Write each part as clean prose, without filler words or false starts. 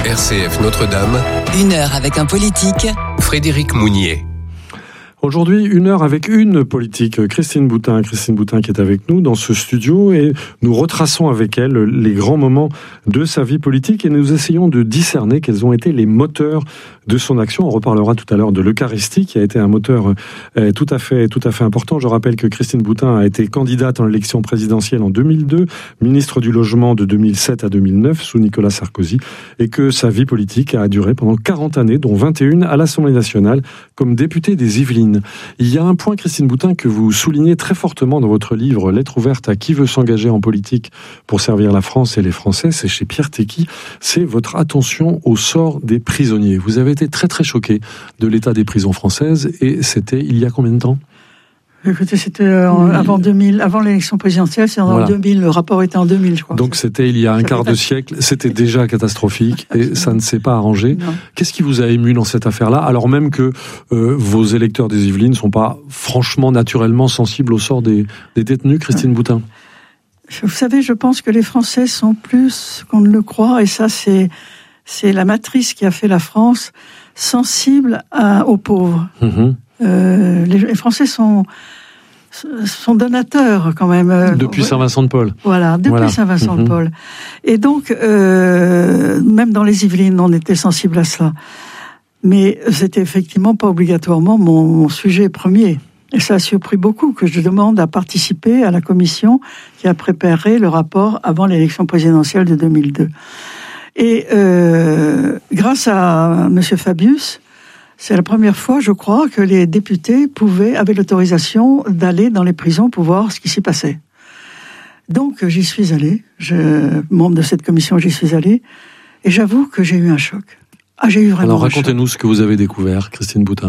RCF Notre-Dame. 1 heure avec un politique. Frédéric Mounier. Aujourd'hui, 1 heure avec une politique, Christine Boutin qui est avec nous dans ce studio, et nous retraçons avec elle les grands moments de sa vie politique et nous essayons de discerner quels ont été les moteurs de son action. On reparlera tout à l'heure de l'Eucharistie qui a été un moteur tout à fait important. Je rappelle que Christine Boutin a été candidate en élection présidentielle en 2002, ministre du Logement de 2007 à 2009 sous Nicolas Sarkozy, et que sa vie politique a duré pendant 40 années, dont 21 à l'Assemblée nationale comme députée des Yvelines. Il y a un point, Christine Boutin, que vous soulignez très fortement dans votre livre « Lettre ouverte à qui veut s'engager en politique pour servir la France et les Français », c'est chez Pierre Tecky, c'est votre attention au sort des prisonniers. Vous avez été très très choqué de l'état des prisons françaises, et c'était il y a combien de temps ? Écoutez, c'était avant 2000, avant l'élection présidentielle, c'est en 2000, le rapport était en 2000, je crois. Donc c'était il y a un quart de siècle, c'était déjà catastrophique et ça ne s'est pas arrangé. Non. Qu'est-ce qui vous a ému dans cette affaire-là, alors même que vos électeurs des Yvelines ne sont pas franchement, naturellement sensibles au sort des détenus, Christine Boutin ? Vous savez, je pense que les Français sont plus qu'on ne le croit, et ça c'est la matrice qui a fait la France, sensible aux pauvres. Les Français sont donateurs quand même. Depuis Saint-Vincent-de-Paul. Voilà, depuis Saint-Vincent-de-Paul. Et donc, même dans les Yvelines, on était sensible à cela. Mais c'était effectivement pas obligatoirement mon sujet premier. Et ça a surpris beaucoup que je demande à participer à la commission qui a préparé le rapport avant l'élection présidentielle de 2002. Et grâce à M. Fabius, c'est la première fois, je crois, que les députés avaient l'autorisation d'aller dans les prisons pour voir ce qui s'y passait. Donc, j'y suis allé. Membre de cette commission, j'y suis allé. Et j'avoue que j'ai eu un choc. J'ai eu vraiment un choc. Alors, racontez-nous ce que vous avez découvert, Christine Boutin.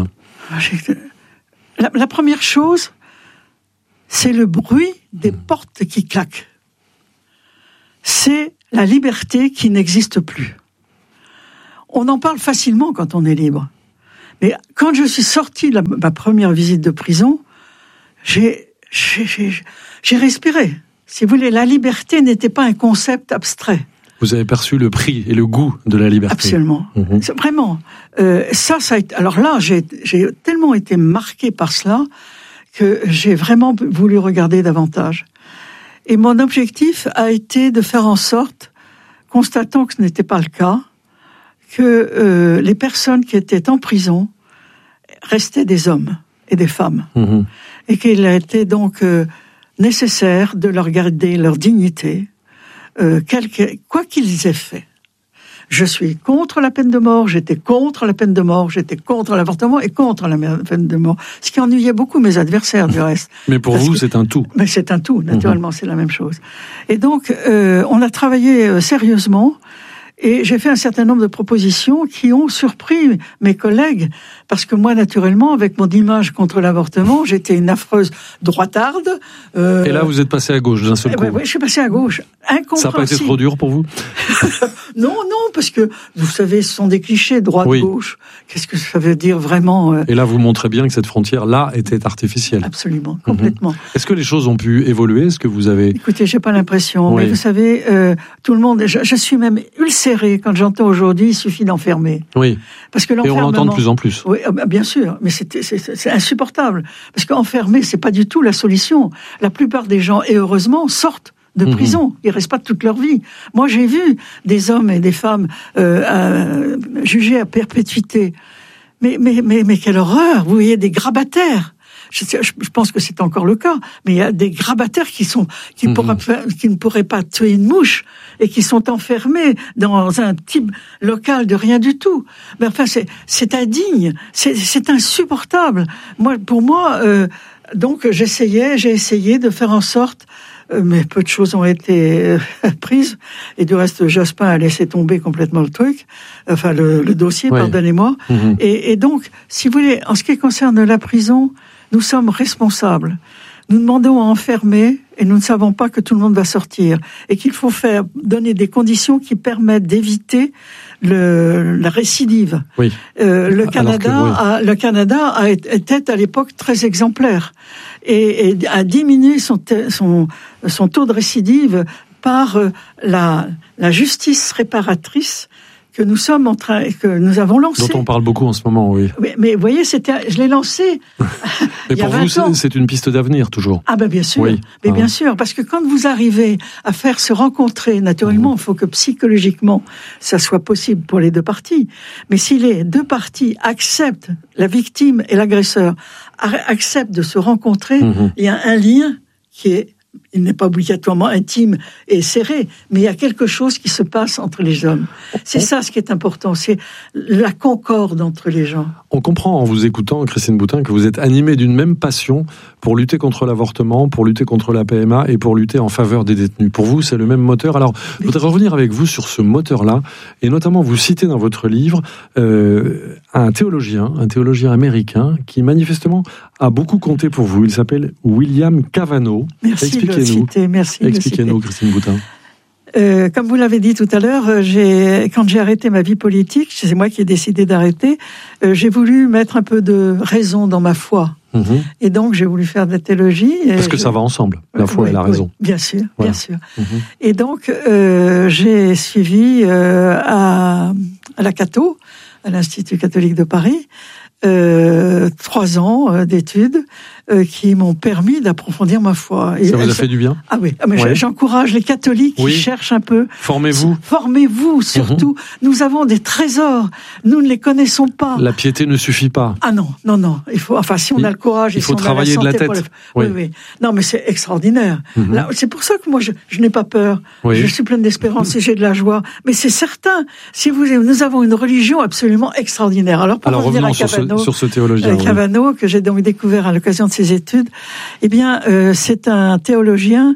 La première chose, c'est le bruit des portes qui claquent. C'est la liberté qui n'existe plus. On en parle facilement quand on est libre. Mais quand je suis sorti de ma première visite de prison, j'ai respiré. Si vous voulez, la liberté n'était pas un concept abstrait. Vous avez perçu le prix et le goût de la liberté. Absolument. Vraiment. Ça a été, alors là, j'ai tellement été marqué par cela que j'ai vraiment voulu regarder davantage. Et mon objectif a été de faire en sorte, constatant que ce n'était pas le cas, que les personnes qui étaient en prison restaient des hommes et des femmes. Et qu'il a été donc nécessaire de leur garder leur dignité, quoi qu'ils aient fait. Je suis contre la peine de mort, j'étais contre la peine de mort, j'étais contre l'avortement et contre la peine de mort. Ce qui ennuyait beaucoup mes adversaires, du reste. Mais pour vous, c'est un tout. Mais c'est un tout, naturellement, c'est la même chose. Et donc, on a travaillé sérieusement. Et j'ai fait un certain nombre de propositions qui ont surpris mes collègues, parce que moi, naturellement, avec mon image contre l'avortement, j'étais une affreuse droitarde. Et là, vous êtes passé à gauche d'un seul coup. Oui, je suis passé à gauche. Incompréhensible. Ça n'a pas été trop dur pour vous ? Non, parce que, vous savez, ce sont des clichés, droite-gauche. Qu'est-ce que ça veut dire vraiment Et là, vous montrez bien que cette frontière-là était artificielle. Absolument, complètement. Est-ce que les choses ont pu évoluer ? Est-ce que vous avez... Écoutez, j'ai pas l'impression, mais vous savez, tout le monde... Je suis même ulcéré quand j'entends aujourd'hui, il suffit d'enfermer. Oui. Parce que et on l'entend de plus en plus. Oui, bien sûr, mais c'est insupportable. Parce qu'enfermer, c'est pas du tout la solution. La plupart des gens, et heureusement, sortent de prison. Ils restent pas toute leur vie. Moi, j'ai vu des hommes et des femmes jugés à perpétuité. Mais quelle horreur! Vous voyez des grabataires. Je pense que c'est encore le cas, mais il y a des grabataires qui ne pourraient pas tuer une mouche et qui sont enfermés dans un type local de rien du tout. Mais enfin, c'est indigne, c'est insupportable. Pour moi, donc j'ai essayé de faire en sorte, mais peu de choses ont été prises, et du reste, Jospin a laissé tomber complètement le truc, enfin le dossier, pardonnez-moi. Et donc, si vous voulez, en ce qui concerne la prison, nous sommes responsables. Nous demandons à enfermer et nous ne savons pas que tout le monde va sortir. Et qu'il faut donner des conditions qui permettent d'éviter la récidive. Oui. Le Canada était à l'époque très exemplaire et a diminué son taux de récidive par la justice réparatrice que nous sommes que nous avons lancé. Dont on parle beaucoup en ce moment, oui. Mais vous voyez, je l'ai lancé. Mais pour vous, c'est une piste d'avenir, toujours. Ah ben bien sûr, oui. Mais bien sûr, parce que quand vous arrivez à faire se rencontrer, naturellement, il faut que psychologiquement, ça soit possible pour les deux parties. Mais si les deux parties acceptent, la victime et l'agresseur acceptent de se rencontrer, il y a un lien il n'est pas obligatoirement intime et serré, mais il y a quelque chose qui se passe entre les hommes. C'est ça ce qui est important, c'est la concorde entre les gens. On comprend en vous écoutant, Christine Boutin, que vous êtes animée d'une même passion pour lutter contre l'avortement, pour lutter contre la PMA et pour lutter en faveur des détenus. Pour vous, c'est le même moteur. Alors, je voudrais revenir avec vous sur ce moteur-là, et notamment vous citez dans votre livre un théologien américain qui manifestement a beaucoup compté pour vous. Il s'appelle William Cavanaugh. Merci de le citer. Merci. Expliquez-nous, Christine Boutin. Comme vous l'avez dit tout à l'heure, quand j'ai arrêté ma vie politique, c'est moi qui ai décidé d'arrêter, j'ai voulu mettre un peu de raison dans ma foi. Et donc, j'ai voulu faire de la théologie. Parce que ça va ensemble, la foi et la raison. Oui, bien sûr, voilà. Bien sûr. Et donc, j'ai suivi à la Catho, à l'Institut catholique de Paris, 3 ans d'études qui m'ont permis d'approfondir ma foi. Ça vous a fait du bien ? Ah oui, mais j'encourage les catholiques qui cherchent un peu. Formez-vous surtout. Nous avons des trésors, nous ne les connaissons pas. La piété ne suffit pas. Ah non. Il faut, si on a le courage, il faut travailler de la tête. Oui. Non, mais c'est extraordinaire. Là, c'est pour ça que moi, je n'ai pas peur. Je suis pleine d'espérance et j'ai de la joie. Mais c'est certain, nous avons une religion absolument extraordinaire. Alors revenir à Cavanaugh, sur ce théologien, Cavanaugh, que j'ai donc découvert à l'occasion de ses études, eh bien, c'est un théologien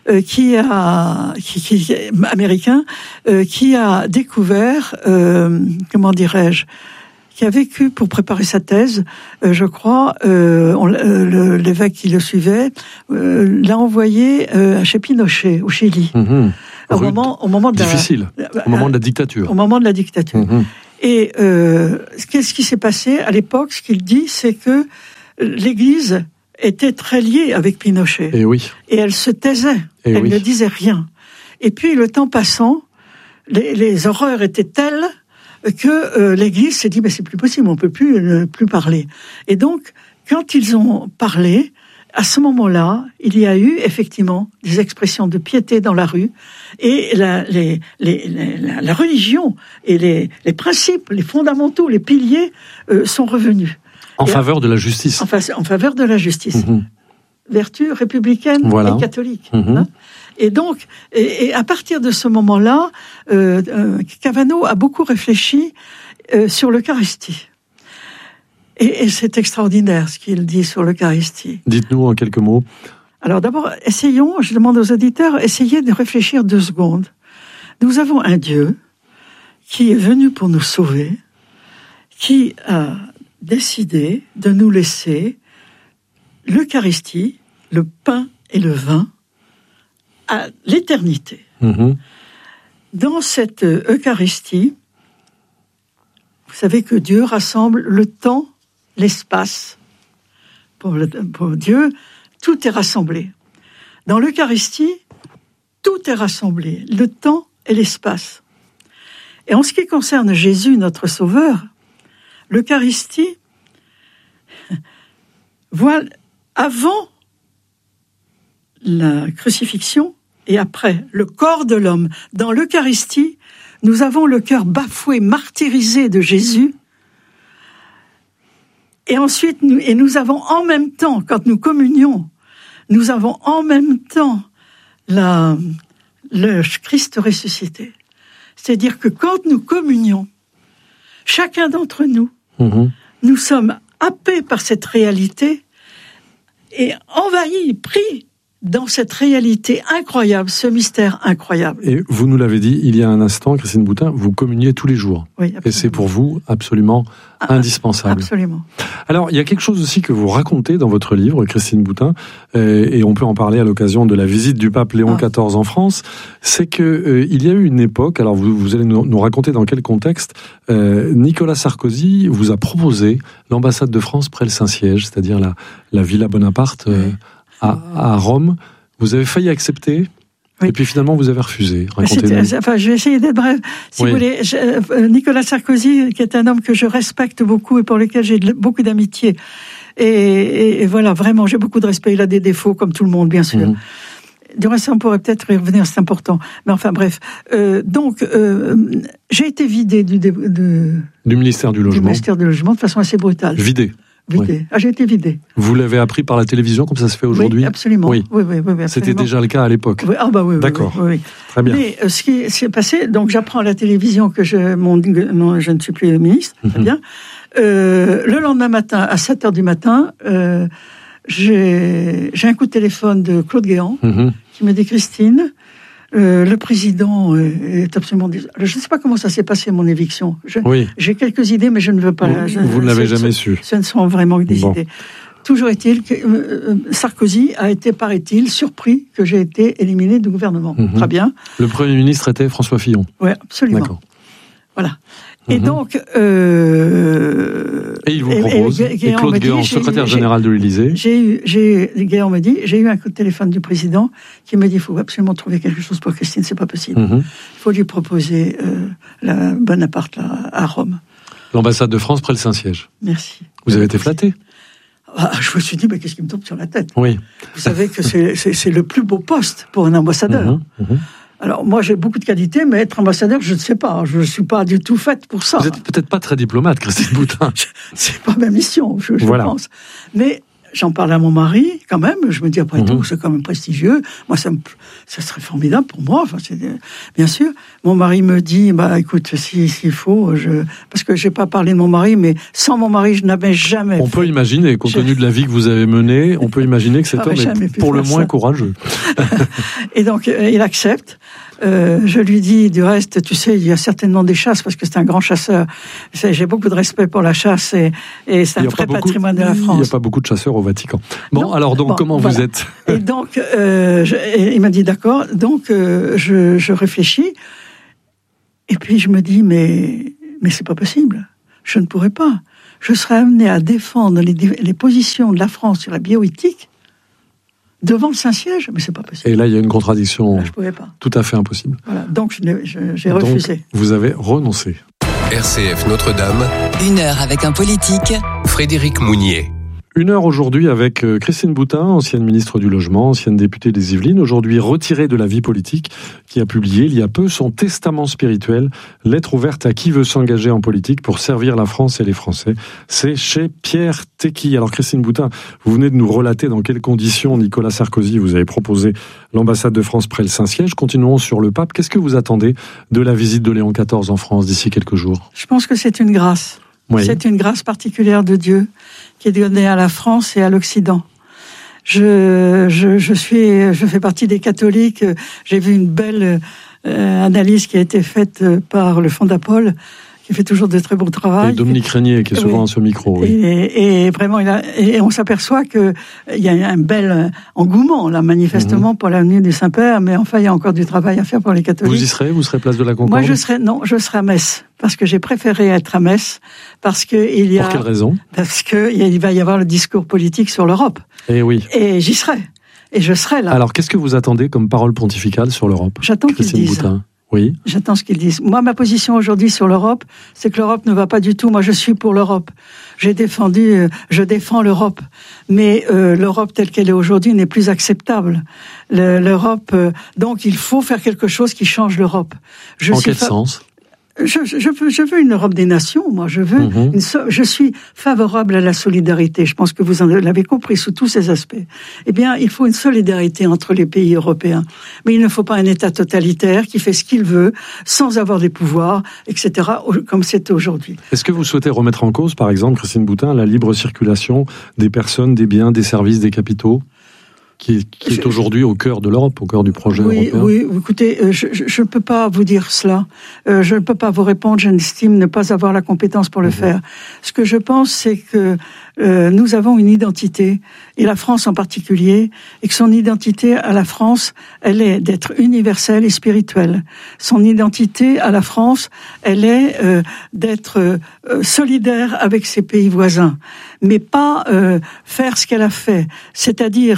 américain qui a découvert, qui a vécu pour préparer sa thèse, je crois, l'évêque qui le suivait l'a envoyé chez Pinochet, au Chili. Au moment de la dictature. Au moment de la dictature. Et qu'est-ce qui s'est passé à l'époque ? Ce qu'il dit, c'est que l'Église était très liée avec Pinochet. Et elle se taisait. Elle ne disait rien. Et puis, le temps passant, les horreurs étaient telles que l'Église s'est dit, c'est plus possible, on peut plus parler. Et donc, quand ils ont parlé, à ce moment-là, il y a eu effectivement des expressions de piété dans la rue, et la religion et les principes, les fondamentaux, les piliers sont revenus. En faveur de la justice. En faveur de la justice. Vertu républicaine et catholique. Et donc, et à partir de ce moment-là, Cavanaugh a beaucoup réfléchi sur l'Eucharistie. Et c'est extraordinaire ce qu'il dit sur l'Eucharistie. Dites-nous en quelques mots. Alors d'abord, je demande aux auditeurs, essayez de réfléchir 2 secondes. Nous avons un Dieu qui est venu pour nous sauver, qui a décidé de nous laisser l'Eucharistie, le pain et le vin, à l'éternité. Dans cette Eucharistie, vous savez que Dieu rassemble le temps, l'espace. Pour Dieu, tout est rassemblé. Dans l'Eucharistie, tout est rassemblé, le temps et l'espace. Et en ce qui concerne Jésus, notre Sauveur, l'Eucharistie, voilà, avant la crucifixion et après le corps de l'homme. Dans l'Eucharistie, nous avons le cœur bafoué, martyrisé de Jésus. Et ensuite, nous avons en même temps, quand nous communions, nous avons en même temps le Christ ressuscité. C'est-à-dire que quand nous communions, chacun d'entre nous, nous sommes happés par cette réalité et envahis, pris dans cette réalité incroyable, ce mystère incroyable. Et vous nous l'avez dit il y a un instant, Christine Boutin, vous communiez tous les jours. Oui, absolument. Et c'est pour vous absolument indispensable. Absolument. Alors, il y a quelque chose aussi que vous racontez dans votre livre, Christine Boutin, et on peut en parler à l'occasion de la visite du pape Léon XIV en France, c'est que il y a eu une époque, alors vous allez nous raconter dans quel contexte, Nicolas Sarkozy vous a proposé l'ambassade de France près le Saint-Siège, c'est-à-dire la Villa Bonaparte, à Rome. Vous avez failli accepter, Et puis finalement, vous avez refusé. Racontez-nous. Enfin, je vais essayer d'être bref. Si vous voulez, Nicolas Sarkozy, qui est un homme que je respecte beaucoup et pour lequel j'ai beaucoup d'amitié. Et voilà, vraiment, j'ai beaucoup de respect. Il a des défauts, comme tout le monde, bien sûr. Du reste, on pourrait peut-être y revenir, c'est important. Mais enfin, bref. Donc, j'ai été vidée du ministère du Logement. Du ministère du Logement, de façon assez brutale. Vidée. Oui. Ah, j'ai été vidée. Vous l'avez appris par la télévision, comme ça se fait aujourd'hui? Oui, absolument. Oui, absolument. C'était déjà le cas à l'époque. Oui. Ah bah oui. D'accord. Oui. Très bien. Mais ce qui s'est passé, donc j'apprends à la télévision que je ne suis plus ministre. Très bien. Le lendemain matin, à 7h du matin, j'ai un coup de téléphone de Claude Guéant qui me dit: Christine, le président est absolument... Je ne sais pas comment ça s'est passé, mon éviction. J'ai quelques idées, mais je ne veux pas... Vous ne l'avez jamais su. Ce ne sont vraiment que des idées. Toujours est-il que Sarkozy a été, paraît-il, surpris que j'ai été éliminé du gouvernement. Très bien. Le Premier ministre était François Fillon. Oui, absolument. D'accord. Voilà. Et donc... Et il vous propose, et Claude Guéant, secrétaire général de l'Élysée. Guéant me dit, j'ai eu un coup de téléphone du président qui me dit: il faut absolument trouver quelque chose pour Christine, c'est pas possible. Il faut lui proposer Bonaparte là, à Rome. L'ambassade de France près le Saint-Siège. Merci. Vous avez été flatté? Je me suis dit, mais qu'est-ce qui me tombe sur la tête? Oui. Vous savez que c'est le plus beau poste pour un ambassadeur. Alors, moi, j'ai beaucoup de qualités, mais être ambassadeur, je ne sais pas. Je ne suis pas du tout faite pour ça. Vous n'êtes peut-être pas très diplomate, Christine Boutin. C'est pas ma mission, je pense. Mais j'en parle à mon mari, quand même. Je me dis, après tout, c'est quand même prestigieux. Moi, ça serait formidable pour moi. Enfin, bien sûr. Mon mari me dit, écoute, s'il faut, parce que je n'ai pas parlé de mon mari, mais sans mon mari, je n'avais jamais... On peut imaginer, compte tenu de la vie que vous avez menée, on peut imaginer que cet homme est pour le moins courageux. Et donc, il accepte. Je lui dis, du reste, tu sais, il y a certainement des chasses, parce que c'est un grand chasseur. J'ai beaucoup de respect pour la chasse, et c'est un vrai patrimoine de la France. Il n'y a pas beaucoup de chasseurs au Vatican. Alors comment vous êtes? Et donc, il m'a dit d'accord. Donc, je réfléchis, et puis je me dis, mais c'est pas possible. Je ne pourrais pas. Je serais amené à défendre les positions de la France sur la bioéthique devant le Saint-Siège, mais c'est pas possible. Et là, il y a une contradiction tout à fait impossible. Voilà, donc j'ai refusé. Donc, vous avez renoncé. RCF Notre-Dame. 1 heure avec un politique. Frédéric Mounier. 1 heure aujourd'hui avec Christine Boutin, ancienne ministre du Logement, ancienne députée des Yvelines, aujourd'hui retirée de la vie politique, qui a publié il y a peu son testament spirituel, lettre ouverte à qui veut s'engager en politique pour servir la France et les Français. C'est chez Pierre Tecky. Alors Christine Boutin, vous venez de nous relater dans quelles conditions Nicolas Sarkozy vous avez proposé l'ambassade de France près le Saint-Siège. Continuons sur le pape. Qu'est-ce que vous attendez de la visite de Léon XIV en France d'ici quelques jours? Je pense que c'est une grâce. Oui. C'est une grâce particulière de Dieu qui est donnée à la France et à l'Occident. Je fais partie des catholiques. J'ai vu une belle analyse qui a été faite par le Fondapol, qui fait toujours de très bons travail. Et Dominique Régnier, qui est souvent à ce micro. Oui. Et vraiment, et on s'aperçoit qu'il y a un bel engouement, là, manifestement, pour l'avenue du Saint-Père, mais enfin, il y a encore du travail à faire pour les catholiques. Vous y serez? Vous serez place de la Concorde? Moi, je serai à Metz, parce que j'ai préféré être à Metz, parce que il y a... Pour quelle raison? Parce qu'il va y avoir le discours politique sur l'Europe. Et oui. Et j'y serai. Et je serai là. Alors, qu'est-ce que vous attendez comme parole pontificale sur l'Europe? J'attends qu'ils disent. Oui. J'attends ce qu'ils disent. Moi, ma position aujourd'hui sur l'Europe, c'est que l'Europe ne va pas du tout. Moi, je suis pour l'Europe. Je défends l'Europe. Mais l'Europe telle qu'elle est aujourd'hui n'est plus acceptable. L'Europe, donc il faut faire quelque chose qui change l'Europe. En quel sens? Je veux une Europe des nations, moi. Je suis favorable à la solidarité. Je pense que vous en l'avez compris sous tous ces aspects. Eh bien, il faut une solidarité entre les pays européens. Mais il ne faut pas un État totalitaire qui fait ce qu'il veut, sans avoir des pouvoirs, etc., comme c'est aujourd'hui. Est-ce que vous souhaitez remettre en cause, par exemple, Christine Boutin, la libre circulation des personnes, des biens, des services, des capitaux ? Qui est aujourd'hui au cœur de l'Europe, au cœur du projet européen. Oui, écoutez, je ne peux pas vous dire cela. Je ne peux pas vous répondre, j'estime ne pas avoir la compétence pour le faire. Ce que je pense, c'est que nous avons une identité, et la France en particulier, et que son identité à la France, elle est d'être universelle et spirituelle. Son identité à la France, elle est d'être solidaire avec ses pays voisins, mais pas faire ce qu'elle a fait, c'est-à-dire de décider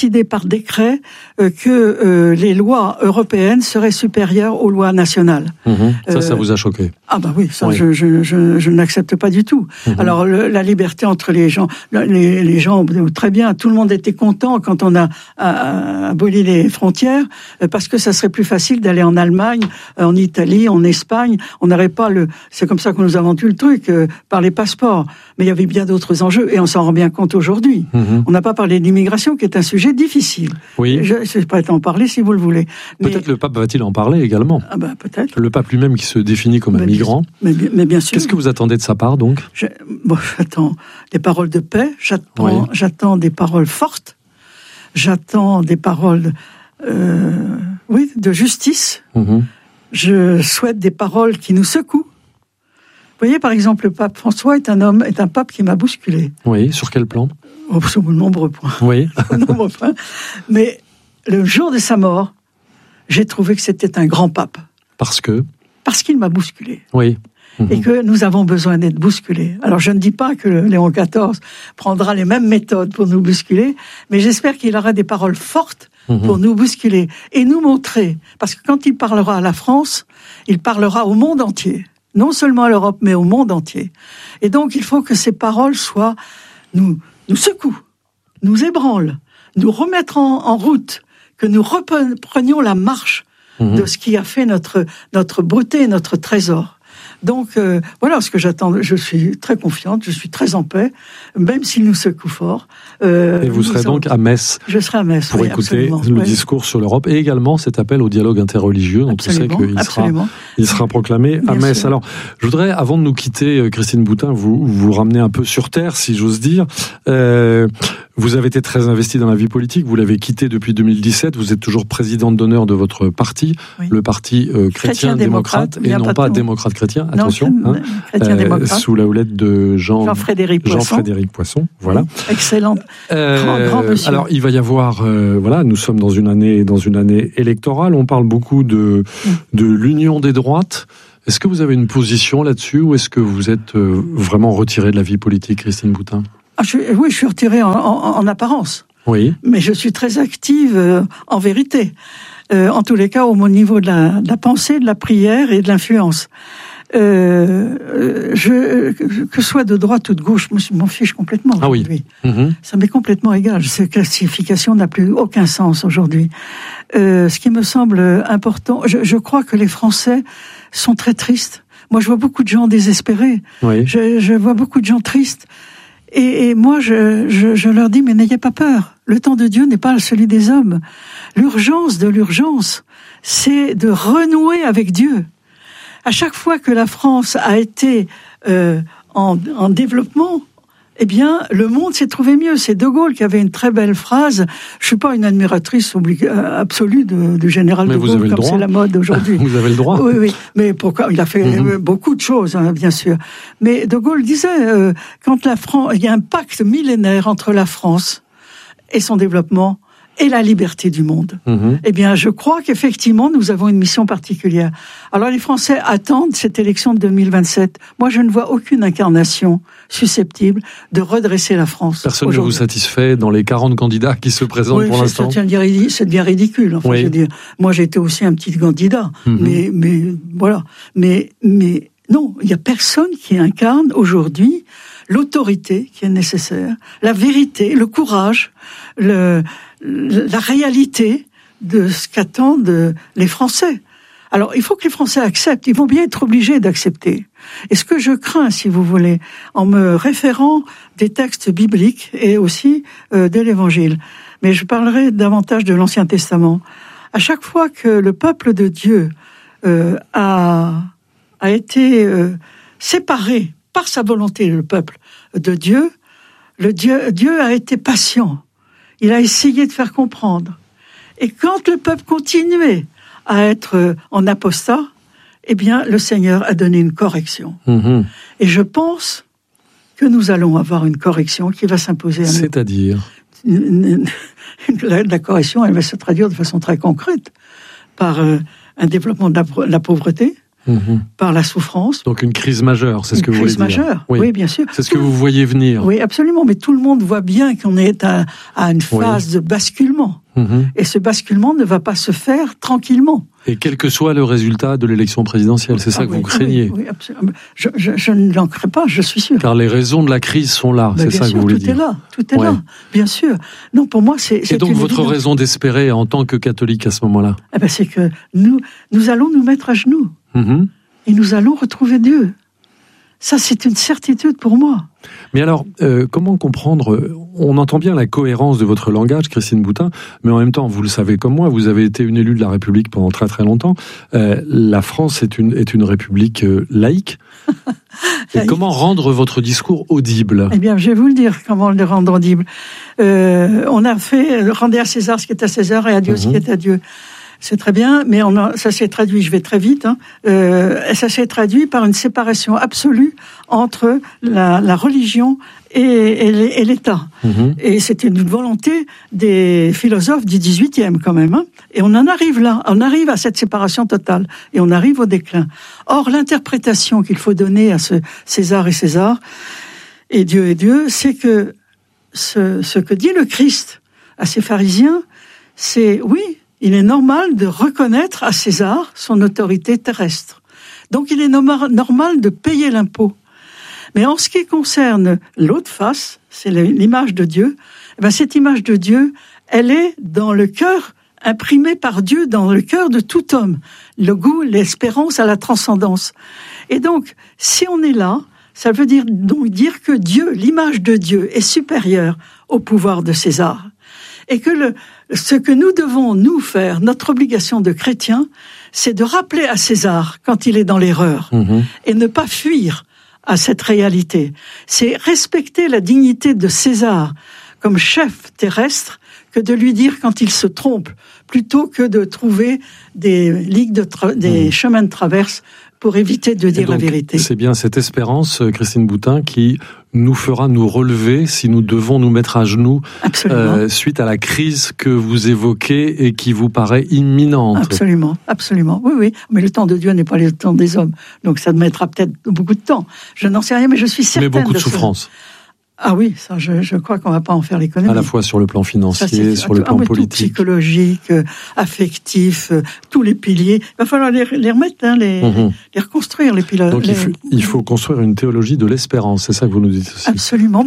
décidé par décret que les lois européennes seraient supérieures aux lois nationales. Ça vous a choqué? Ah bah oui, ça je n'accepte pas du tout. Alors la liberté entre les gens, les gens, très bien, tout le monde était content quand on a aboli les frontières, parce que ça serait plus facile d'aller en Allemagne, en Italie, en Espagne. On n'aurait pas c'est comme ça qu'on nous a vendu le truc, par les passeports. Mais il y avait bien d'autres enjeux, et on s'en rend bien compte aujourd'hui. On n'a pas parlé de l'immigration, qui est un sujet difficile. Oui. Je suis prête à en parler si vous le voulez. Peut-être le pape va-t-il en parler également? Ah bah peut-être. Le pape lui-même qui se définit comme un migrant. Mais bien sûr. Qu'est-ce que vous attendez de sa part, donc? J'attends des paroles de paix, j'attends des paroles fortes, j'attends des paroles de justice. Je souhaite des paroles qui nous secouent. Vous voyez, par exemple, le pape François est un pape qui m'a bousculé. Oui, sur quel plan? Sur de nombreux points. Oui. Mais le jour de sa mort, j'ai trouvé que c'était un grand pape. Parce qu'il m'a bousculé. Oui. Et que nous avons besoin d'être bousculés. Alors je ne dis pas que Léon XIV prendra les mêmes méthodes pour nous bousculer, mais j'espère qu'il aura des paroles fortes pour nous bousculer et nous montrer, parce que quand il parlera à la France, il parlera au monde entier. Non seulement à l'Europe, mais au monde entier. Et donc, il faut que ces paroles nous secouent, nous ébranlent, nous remettre en route, que nous reprenions la marche de ce qui a fait notre beauté, notre trésor. Donc, voilà ce que j'attends. Je suis très confiante, je suis très en paix, même s'il nous secoue fort. Et vous serez donc à Metz? Je serai à Metz, pour écouter le discours sur l'Europe, et également cet appel au dialogue interreligieux, dont on sait qu'il sera proclamé à Metz. Alors, je voudrais, avant de nous quitter, Christine Boutin, vous ramener un peu sur terre, si j'ose dire. Vous avez été très investie dans la vie politique, vous l'avez quitté depuis 2017, vous êtes toujours présidente d'honneur de votre parti, le parti chrétien-démocrate, et non pas démocrate-chrétien, attention, chrétien-démocrate, sous la houlette de Jean-Frédéric Poisson. Voilà. Excellent, grand monsieur. Alors, il va y avoir, nous sommes dans une année électorale, on parle beaucoup de l'union des droites. Est-ce que vous avez une position là-dessus, ou est-ce que vous êtes vraiment retirée de la vie politique, Christine Boutin? Oui, je suis retirée en apparence. Oui. Mais je suis très active en vérité. En tous les cas, au niveau de la pensée, de la prière et de l'influence. Que ce soit de droite ou de gauche, je m'en fiche complètement aujourd'hui. Ça m'est complètement égal. Cette classification n'a plus aucun sens aujourd'hui. Ce qui me semble important, je crois que les Français sont très tristes. Moi, je vois beaucoup de gens désespérés. Oui. Je vois beaucoup de gens tristes. Et moi, je leur dis, mais n'ayez pas peur. Le temps de Dieu n'est pas celui des hommes. L'urgence de l'urgence, c'est de renouer avec Dieu. À chaque fois que la France a été en développement, eh bien, le monde s'est trouvé mieux. C'est De Gaulle qui avait une très belle phrase. Je suis pas une admiratrice absolue du général de Gaulle, comme c'est la mode aujourd'hui. Vous avez le droit. Oui. Mais pourquoi? Il a fait beaucoup de choses, bien sûr. Mais De Gaulle disait, quand il y a un pacte millénaire entre la France et son développement, et la liberté du monde. Eh bien, je crois qu'effectivement, nous avons une mission particulière. Alors, les Français attendent cette élection de 2027. Moi, je ne vois aucune incarnation susceptible de redresser la France. Personne ne vous satisfait dans les 40 candidats qui se présentent pour l'instant? Ça devient ridicule. Enfin, je veux dire, moi, j'ai été aussi un petit candidat. Mais voilà. Mais non, il n'y a personne qui incarne aujourd'hui l'autorité qui est nécessaire, la vérité, le courage, la réalité de ce qu'attendent les Français. Alors, il faut que les Français acceptent. Ils vont bien être obligés d'accepter. Et ce que je crains, si vous voulez, en me référant des textes bibliques et aussi de l'Évangile, mais je parlerai davantage de l'Ancien Testament. À chaque fois que le peuple de Dieu a été séparé par sa volonté, le peuple de Dieu, Dieu a été patient. Il a essayé de faire comprendre. Et quand le peuple continuait à être en apostat, eh bien, le Seigneur a donné une correction. Et je pense que nous allons avoir une correction qui va s'imposer à nous. C'est-à-dire la correction, elle va se traduire de façon très concrète par un développement de la pauvreté, par la souffrance. Donc une crise majeure, c'est ce que vous voulez dire. Une crise majeure, oui, bien sûr. C'est ce que vous voyez venir. Oui, absolument, mais tout le monde voit bien qu'on est à une phase de basculement. Et ce basculement ne va pas se faire tranquillement. Et quel que soit le résultat de l'élection présidentielle, c'est ça que vous craignez. Oui, absolument. Je n'en crains pas, je suis sûr. Car les raisons de la crise sont là, c'est ça que vous voulez dire. Tout est là, bien sûr. Non, pour moi, c'est Et donc votre raison d'espérer en tant que catholique à ce moment-là? C'est que nous allons nous mettre à genoux. Et nous allons retrouver Dieu. Ça, c'est une certitude pour moi. Mais alors, comment comprendre? On entend bien la cohérence de votre langage, Christine Boutin, mais en même temps, vous le savez comme moi, vous avez été une élue de la République pendant très très longtemps. La France est une république laïque. Et comment rendre votre discours audible? Eh bien, je vais vous le dire, comment le rendre audible. On a fait « Rendez à César ce qui est à César et à Dieu ce qui est à Dieu ». C'est très bien, mais ça s'est traduit, je vais très vite, ça s'est traduit par une séparation absolue entre la religion et l'État. Et c'était une volonté des philosophes du XVIIIe quand même. Et on en arrive là, on arrive à cette séparation totale, et on arrive au déclin. Or, l'interprétation qu'il faut donner à ce César et César, et Dieu, c'est que ce que dit le Christ à ces pharisiens, c'est oui, il est normal de reconnaître à César son autorité terrestre. Donc il est normal de payer l'impôt. Mais en ce qui concerne l'autre face, c'est l'image de Dieu, cette image de Dieu, elle est dans le cœur, imprimée par Dieu dans le cœur de tout homme. Le goût, l'espérance à la transcendance. Et donc, si on est là, ça veut dire que Dieu, l'image de Dieu, est supérieure au pouvoir de César. Et que ce que nous devons, nous, faire, notre obligation de chrétien, c'est de rappeler à César quand il est dans l'erreur, et ne pas fuir à cette réalité. C'est respecter la dignité de César comme chef terrestre que de lui dire quand il se trompe, plutôt que de trouver des des chemins de traverse pour éviter de dire la vérité. C'est bien cette espérance, Christine Boutin, qui nous fera nous relever si nous devons nous mettre à genoux suite à la crise que vous évoquez et qui vous paraît imminente. Absolument, absolument. Oui. Mais le temps de Dieu n'est pas le temps des hommes. Donc ça mettra peut-être beaucoup de temps. Je n'en sais rien, mais je suis certaine. Mais beaucoup de souffrance. Ah oui, ça, je crois qu'on ne va pas en faire l'économie. À la fois sur le plan financier, sur le plan politique. Tout psychologique, affectif, tous les piliers. Il va falloir les remettre, les reconstruire, les piliers. Donc il faut construire une théologie de l'espérance, c'est ça que vous nous dites aussi. Absolument,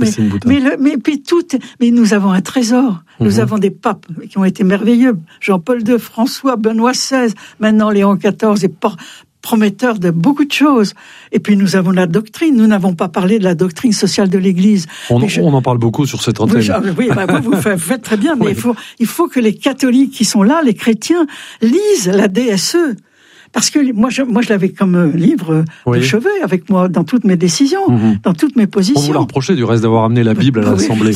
mais nous avons un trésor. Nous avons des papes qui ont été merveilleux. Jean-Paul II, François, Benoît XVI, maintenant Léon XIV et prometteur de beaucoup de choses. Et puis nous avons la doctrine. Nous n'avons pas parlé de la doctrine sociale de l'Église. On en parle beaucoup sur cette antenne. Vous faites très bien, mais il faut que les catholiques qui sont là, les chrétiens, lisent la DSE. Parce que moi, je l'avais comme livre de chevet avec moi dans toutes mes décisions, dans toutes mes positions. On vous l'a reproché du reste d'avoir amené la Bible à l'Assemblée.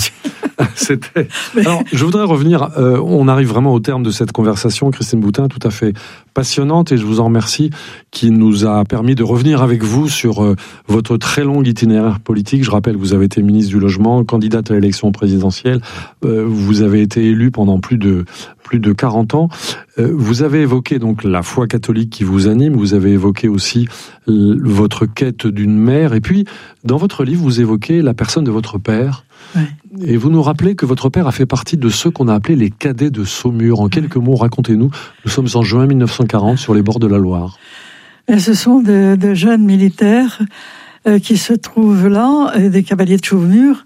Alors, je voudrais revenir, on arrive vraiment au terme de cette conversation, Christine Boutin, tout à fait passionnante, et je vous en remercie, qui nous a permis de revenir avec vous sur votre très long itinéraire politique. Je rappelle, vous avez été ministre du Logement, candidate à l'élection présidentielle, vous avez été élu pendant plus de 40 ans. Vous avez évoqué donc la foi catholique qui vous anime, vous avez évoqué aussi votre quête d'une mère, et puis dans votre livre, vous évoquez la personne de votre père. Et vous nous rappelez que votre père a fait partie de ceux qu'on a appelés les cadets de Saumur. En quelques mots, racontez-nous. Nous sommes en juin 1940 sur les bords de la Loire. Et ce sont de jeunes militaires qui se trouvent là, des cavaliers de Saumur.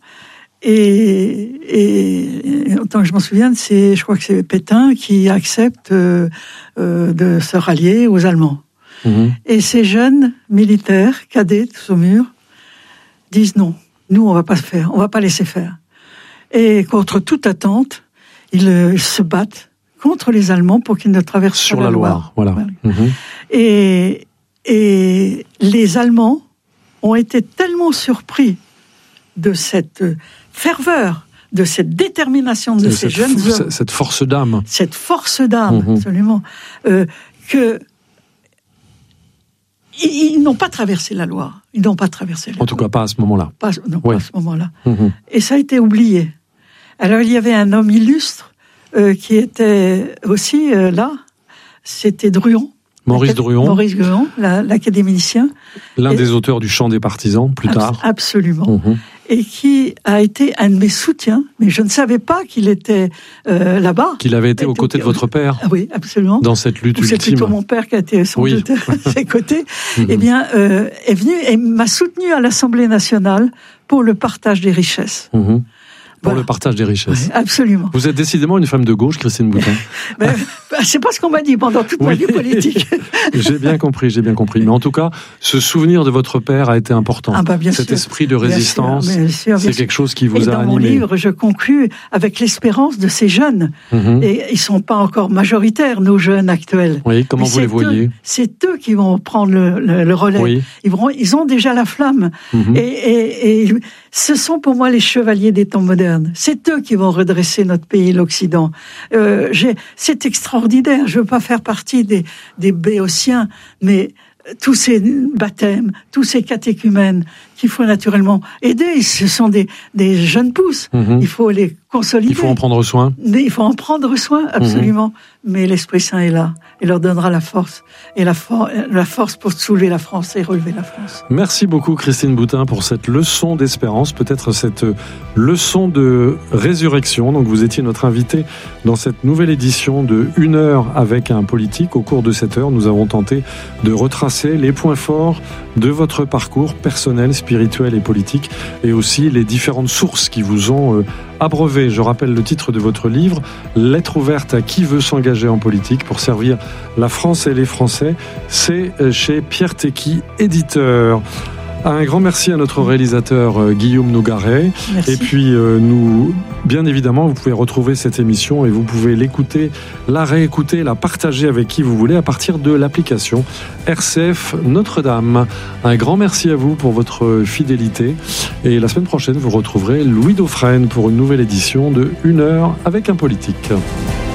Et autant que je m'en souvienne, je crois que c'est Pétain qui accepte de se rallier aux Allemands. Et ces jeunes militaires, cadets de Saumur, disent non. Nous, on va pas laisser faire. Et contre toute attente, ils se battent contre les Allemands pour qu'ils ne traversent pas la Loire. Voilà. Et les Allemands ont été tellement surpris de cette ferveur, de cette détermination de ces jeunes hommes. Cette force d'âme. Cette force d'âme, absolument. Que ils n'ont pas traversé la Loire. Ils n'ont pas traversé la Loire. En tout cas, pas à ce moment-là. Pas à ce moment-là. Et ça a été oublié. Alors, il y avait un homme illustre qui était aussi là. C'était Druon. Maurice Druon. Maurice Druon, l'académicien. L'un des auteurs du Chant des partisans, plus tard. Absolument. Et qui a été un de mes soutiens, mais je ne savais pas qu'il était là-bas. Qu'il avait été aux côtés de votre père. Oui, absolument. Dans cette lutte ultime. C'est plutôt mon père qui a été sans doute à ses côtés. Eh bien, est venu et m'a soutenu à l'Assemblée nationale pour le partage des richesses. Pour le partage des richesses. Oui, absolument. Vous êtes décidément une femme de gauche, Christine Boutin. C'est pas ce qu'on m'a dit pendant toute ma vie politique. J'ai bien compris. Mais en tout cas, ce souvenir de votre père a été important. Bien Cet sûr. esprit de résistance, c'est quelque chose qui vous a animé. Dans mon livre, je conclus avec l'espérance de ces jeunes. Et ils sont pas encore majoritaires, nos jeunes actuels. Oui, comment vous les voyez ? C'est eux qui vont prendre le relais. Oui. Ils ont déjà la flamme. Et ce sont pour moi les chevaliers des temps modernes. C'est eux qui vont redresser notre pays, l'Occident. C'est extraordinaire. Je veux pas faire partie des béotiens, mais tous ces baptêmes, tous ces catéchumènes qu'il faut naturellement aider. Ce sont des jeunes pousses. Il faut les consolider. Il faut en prendre soin. Il faut en prendre soin, absolument. Mais l'Esprit Saint est là et leur donnera la force. Et la force pour soulever la France et relever la France. Merci beaucoup, Christine Boutin, pour cette leçon d'espérance, peut-être cette leçon de résurrection. Donc, vous étiez notre invité dans cette nouvelle édition de 1 heure avec un politique. Au cours de cette heure, nous avons tenté de retracer les points forts de votre parcours personnel, spirituel et politique, et aussi les différentes sources qui vous ont abreuvé. Je rappelle le titre de votre livre, Lettre ouverte à qui veut s'engager en politique pour servir la France et les Français. C'est chez Pierre Tecky, éditeur. Un grand merci à notre réalisateur Guillaume Nougaret. Merci. Et puis bien évidemment, vous pouvez retrouver cette émission et vous pouvez l'écouter, la réécouter, la partager avec qui vous voulez à partir de l'application RCF Notre-Dame. Un grand merci à vous pour votre fidélité. Et la semaine prochaine, vous retrouverez Louis Dauphren pour une nouvelle édition de 1 heure avec un politique.